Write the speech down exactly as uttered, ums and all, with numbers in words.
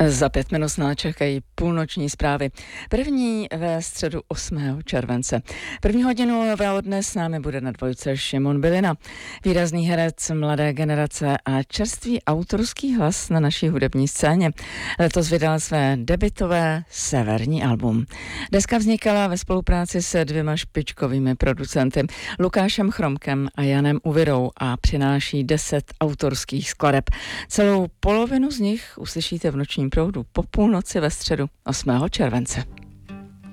Za pět minut nás čekají půlnoční zprávy. První ve středu osmého července. První hodinu nového dne s námi bude na dvojce Šimon Bylina. Výrazný herec mladé generace a čerstvý autorský hlas na naší hudební scéně. Letos vydal své debutové severní album. Deska vznikala ve spolupráci se dvěma špičkovými producenty, Lukášem Chromkem a Janem Uvirou, a přináší deset autorských skladeb. Celou polovinu z nich uslyšíte v Nočním proudu po půlnoci ve středu osmého července.